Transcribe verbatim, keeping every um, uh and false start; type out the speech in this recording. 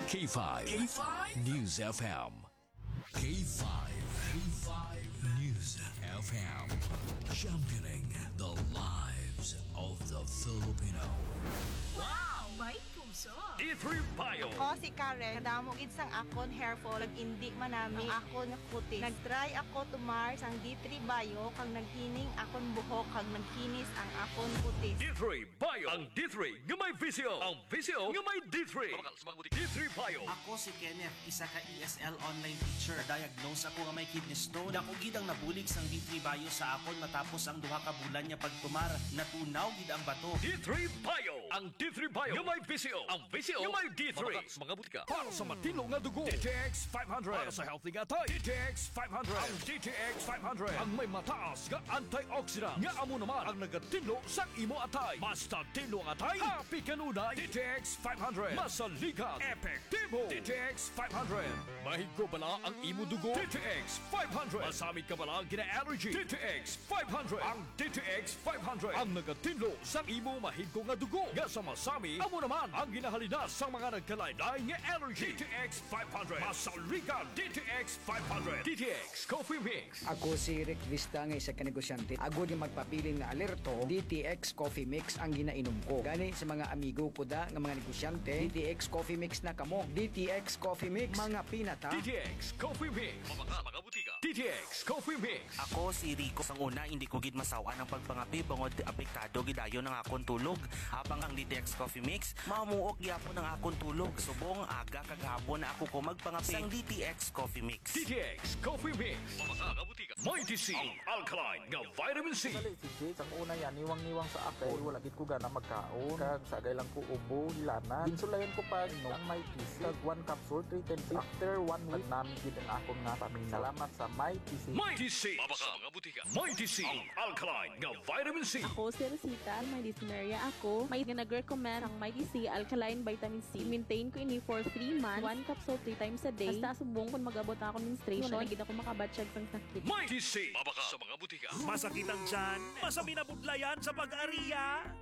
K five. K five News F M. K five. K five News F M. Championing the lives of the Filipino. Wow! May puso! D three Bio. Ako si Karen, kadamo gid sang akon hair fall, nag-indi man nami ako nga kutis. Nag-try ako tumar sang D three Bio kang naghining akon buhok kang nagkinis ang akon kutis. D three Bio. Ang D three nga may visio. Ang visio nga may D three. D three Bio. Ako si Kenneth, isa ka E S L online teacher. Diagnose ako nga may kidney stone. Dako gid ang nabulig sang D three Bio sa akon matapos ang duha ka bulan niya pagtumar. Natunaw gid ang bato. D three Bio. Ang D three Bio nga may visio. Ang visio nga may D three. Mga butika. Para sa matino nga dugo. D T X five hundred. Para sa healthy nga tay. D T X five hundred. Ang D T X five hundred. Ang may mataas nga antioxidant. Nga amo naman ang nagatino sa imo atay. Basta tino nga atay. Happy kanunay. D T X five hundred. Masaligan. Epektibo. D T X five hundred. Mahigo bala ang imo dugo. D T X five hundred. Masamit ka bala gina-allergy. D T X five hundred. Ang D T X five hundred. Ang nagatino sa imo mahigo nga dugo. Nga sa masami, amo naman ang ginahalinas sa mga nagkalaylay nga allergy. D T X five hundred. Masaligan. D T X five hundred. D T X Coffee Mix. Ako si Rick Vista nga isa ka negosyante. Ako di magpapiling nga alerto, D T X Coffee Mix ang ginainom ko. Gani sa mga amigo ko da nga mga negosyante, D T X Coffee Mix na kamo. D T X Coffee Mix, mga pinata. D T X Coffee Mix. Mga mga butika. D T X Coffee Mix. Ako si Rico. Sang una, hindi ko gid masawa ng pagpangapi bangod apektado gidayon ng akong tulog. Habang ang D T X Coffee Mix, mamuok gyapon ng akong tulog. Subong aga kagahapon na ako ko magpangapi sang D T X Coffee Mix. D T X Coffee Mix. Mga mga butika. Mighty C. Ang alkaline nga vitamin C. Dali si Jake, ang una yan, niwang-niwang sa ako, wala gid ko gana magkaon. Kag sagay lang ko ubo, hilanan. Ginsulayan ko pa no, ang may T C. Kag one capsule, three ten C. After one week, namin gid ang akong nga paminaw. Salamat sa may T C. Mighty C. Mga mga butika. Mighty C. Ang alkaline nga vitamin C. Ako si Rosita, may dysmenorrhea ako. May nag-recommend ang Mighty C Alkaline Vitamin C. Maintain ko ini for three months. One capsule three times a day. Basta subong kung mag-abot ako menstruation. Wala gid ako makabatsyag sang sakit. Mighty C. Mga sa mga butika. Masakit ang tiyan, masaminabudlayan sa pag-ariya.